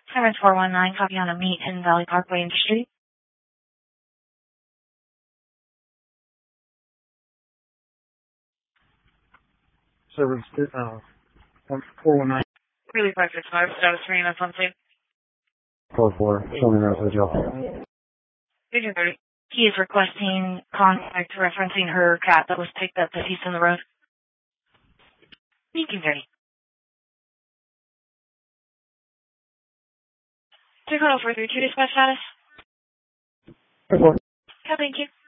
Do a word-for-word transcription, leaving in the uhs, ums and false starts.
Sirens four one nine, copy on a meet in Valley Parkway Industry. Service, uh, four one nine. Really five six five, status three, that's on safe. four four, show me North Joe. Vision thirty. He is requesting contact referencing her cat that was picked up deceased in the road. Thank you, thirty. Two call for three two dispatch status. four four. Yeah, thank you.